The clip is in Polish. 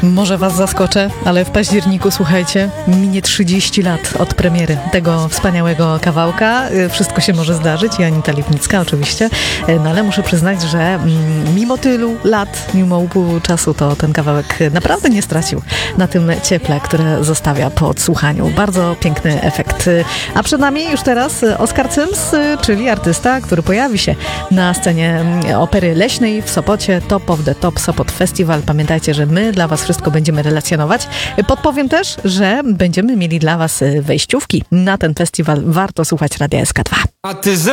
Może was zaskoczę, ale w październiku, słuchajcie, minie 30 lat od premiery tego wspaniałego kawałka. Wszystko się może zdarzyć i Anita Lipnicka oczywiście, no ale muszę przyznać, że mimo tylu lat, mimo upływu czasu, to ten kawałek naprawdę nie stracił na tym cieple, które zostawia po odsłuchaniu. Bardzo piękny efekt. A przed nami już teraz Oskar Cyms, czyli artysta, który pojawi się na scenie Opery Leśnej w Sopocie, Top of the Top Sopot Festival. Pamiętajcie, że my dla was wszystko będziemy relacjonować. Podpowiem też, że będziemy mieli dla was wejściówki na ten festiwal. Warto słuchać Radia SK2.